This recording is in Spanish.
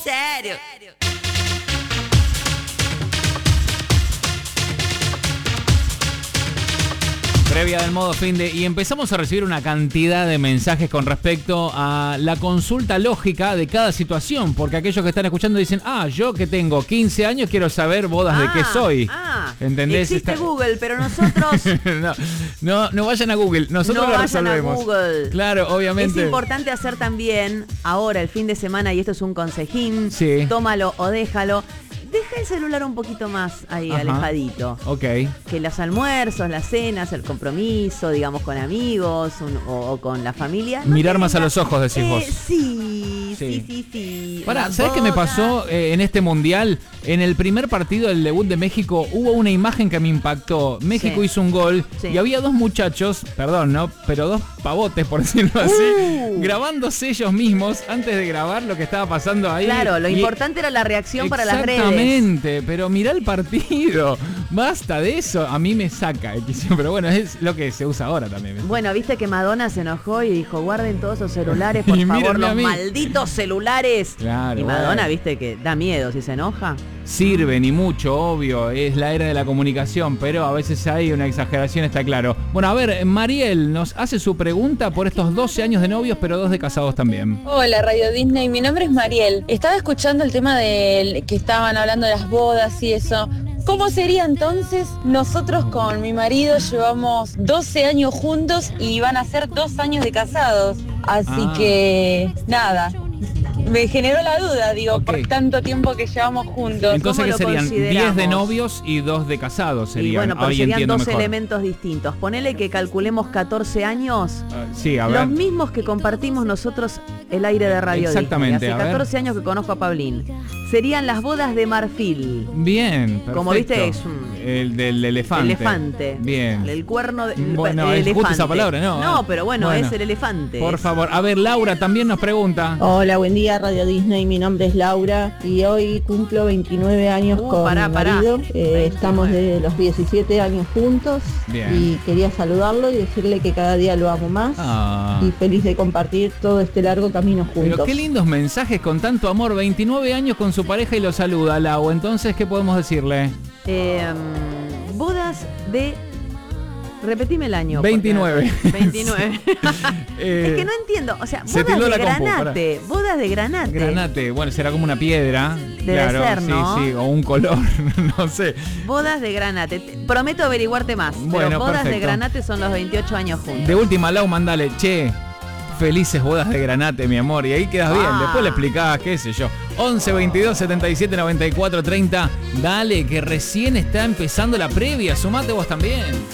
sério. Previa del modo finde y empezamos a recibir una cantidad de mensajes con respecto a la consulta lógica de cada situación, porque aquellos que están escuchando dicen, yo que tengo 15 años quiero saber bodas de qué soy. ¿Entendés? Existe Google, pero nosotros... no vayan a Google, nosotros lo resolvemos. No vayan a Google. Claro, obviamente. Es importante hacer también, ahora el fin de semana, y esto es un consejín, sí. Tómalo o déjalo. Deja el celular un poquito más ahí, alejadito. Ok. Que los almuerzos, las cenas, el compromiso, digamos, con amigos o con la familia. Mirar más a los ojos, decís vos. Sí. Pará, ¿sabés qué me pasó en este mundial? En el primer partido del debut de México hubo una imagen que me impactó. México hizo un gol y había dos muchachos, perdón, ¿no? Pero dos pavotes, por decirlo así, grabándose ellos mismos antes de grabar lo que estaba pasando ahí. Claro, lo importante era la reacción para las redes. Exactamente, pero mirá el partido. Basta de eso. A mí me saca, pero bueno, es lo que se usa ahora también. Bueno, viste que Madonna se enojó y dijo, guarden todos esos celulares, por favor, los malditos celulares. Claro, y Madonna, viste que da miedo si se enoja. Sirven y mucho, obvio, es la era de la comunicación, pero a veces hay una exageración, está claro. Bueno, a ver, Mariel nos hace su pregunta por estos 12 años de novios, pero 2 de casados también. Hola, Radio Disney, mi nombre es Mariel. Estaba escuchando el tema de que estaban hablando de las bodas y eso. ¿Cómo sería entonces? Nosotros con mi marido llevamos 12 años juntos y van a ser 2 años de casados. Así que, nada. Me generó la duda, por tanto tiempo que llevamos juntos. Entonces, ¿qué serían? 10 de novios y 2 de casados serían. Y bueno, pero serían 2 mejor. Elementos distintos. Ponele que calculemos 14 años. Sí, a ver. Los mismos que compartimos nosotros el aire de Radio Exactamente, Disney. Hace 14 años que conozco a Pablín. Serían las bodas de marfil. Bien, perfecto. Como viste, es el del elefante. Elefante. Bien. El cuerno de bueno, es justo esa palabra, ¿no? No, pero bueno, es el elefante. Por favor. A ver, Laura también nos pregunta. Hola, buen día, Radio Disney. Mi nombre es Laura y hoy cumplo 29 años con mi marido. Estamos de los 17 años juntos. Bien. Y quería saludarlo y decirle que cada día lo amo más y feliz de compartir todo este largo camino juntos. Pero qué lindos mensajes con tanto amor. 29 años con su pareja y lo saluda, Lau. Entonces, ¿qué podemos decirle? Bodas de... Repetime el año. 29. 29. Es que no entiendo. O sea, bodas de granate. Bodas de granate. Granate, bueno, será como una piedra. Debe ser, ¿no? Sí, o un color, no sé. Bodas de granate. Prometo averiguarte más. Bueno, pero bodas perfecto. de granate son los 28 años juntos. De última, Lau, mandale, felices bodas de granate, mi amor. Y ahí quedas bien. Después le explicás, qué sé yo. 11 22 77 94 30. Dale, que recién está empezando la previa. Sumate vos también.